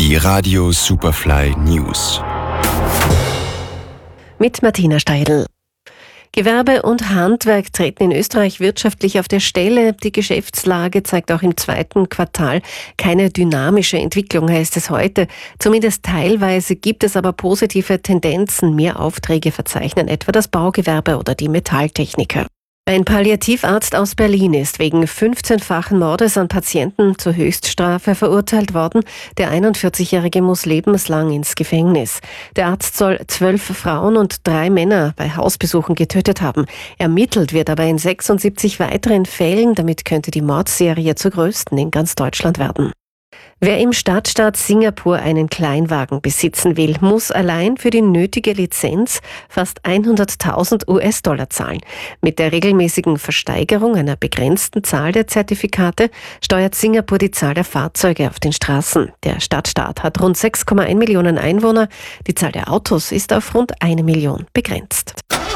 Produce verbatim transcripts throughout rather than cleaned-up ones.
Die Radio Superfly News. Mit Martina Steidl. Gewerbe und Handwerk treten in Österreich wirtschaftlich auf der Stelle. Die Geschäftslage zeigt auch im zweiten Quartal keine dynamische Entwicklung, heißt es heute. Zumindest teilweise gibt es aber positive Tendenzen. Mehr Aufträge verzeichnen etwa das Baugewerbe oder die Metalltechniker. Ein Palliativarzt aus Berlin ist wegen fünfzehnfachen Mordes an Patienten zur Höchststrafe verurteilt worden. Der einundvierzigjährige muss lebenslang ins Gefängnis. Der Arzt soll zwölf Frauen und drei Männer bei Hausbesuchen getötet haben. Ermittelt wird aber in sechsundsiebzig weiteren Fällen. Damit könnte die Mordserie zur größten in ganz Deutschland werden. Wer im Stadtstaat Singapur einen Kleinwagen besitzen will, muss allein für die nötige Lizenz fast hunderttausend US-Dollar zahlen. Mit der regelmäßigen Versteigerung einer begrenzten Zahl der Zertifikate steuert Singapur die Zahl der Fahrzeuge auf den Straßen. Der Stadtstaat hat rund sechs Komma eins Millionen Einwohner. Die Zahl der Autos ist auf rund eine Million begrenzt.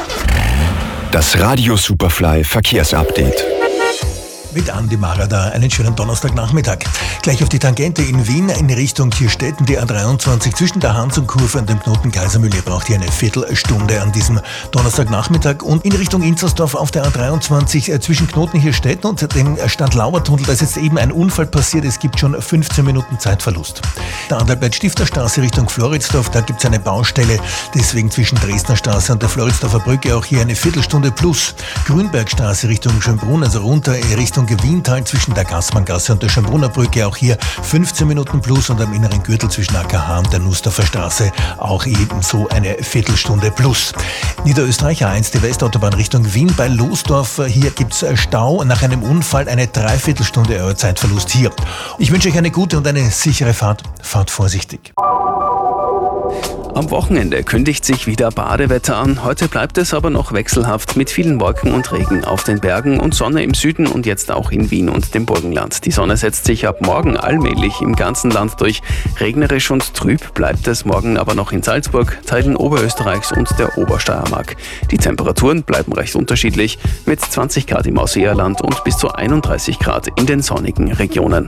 Das Radio Superfly Verkehrsupdate. Mit Andi Marada einen schönen Donnerstagnachmittag. Gleich auf die Tangente in Wien in Richtung Tierstetten, die A dreiundzwanzig zwischen der Hansumkurve und dem Knoten Kaisermühle braucht hier eine Viertelstunde an diesem Donnerstagnachmittag. Und in Richtung Inzersdorf auf der A dreiundzwanzig äh, zwischen Knoten Tierstetten und dem Stadtlauertunnel, da ist jetzt eben ein Unfall passiert. Es gibt schon fünfzehn Minuten Zeitverlust. Der Adalbert-Stifter-Straße Richtung Floridsdorf, da gibt es eine Baustelle, deswegen zwischen Dresdner Straße und der Floridsdorfer Brücke auch hier eine Viertelstunde plus. Grünbergstraße Richtung Schönbrunn, also runter Richtung Gewiental zwischen der Gassmanngasse und der Schönbrunner Brücke auch hier fünfzehn Minuten plus und am inneren Gürtel zwischen A K H und der Nussdorfer Straße auch ebenso eine Viertelstunde plus. Niederösterreich A eins, die Westautobahn Richtung Wien bei Losdorf. Hier gibt's Stau, nach einem Unfall eine Dreiviertelstunde Euro Zeitverlust hier. Ich wünsche euch eine gute und eine sichere Fahrt. Fahrt vorsichtig. Am Wochenende kündigt sich wieder Badewetter an. Heute bleibt es aber noch wechselhaft mit vielen Wolken und Regen auf den Bergen und Sonne im Süden und jetzt auch in Wien und dem Burgenland. Die Sonne setzt sich ab morgen allmählich im ganzen Land durch. Regnerisch und trüb bleibt es morgen aber noch in Salzburg, Teilen Oberösterreichs und der Obersteiermark. Die Temperaturen bleiben recht unterschiedlich mit zwanzig Grad im Ausseerland und bis zu einunddreißig Grad in den sonnigen Regionen.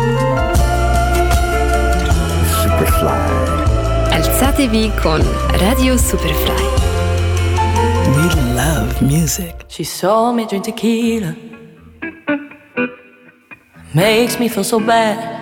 Superfly. Alzatevi con Radio Superfly. We love music. She saw me drink tequila. Makes me feel so bad.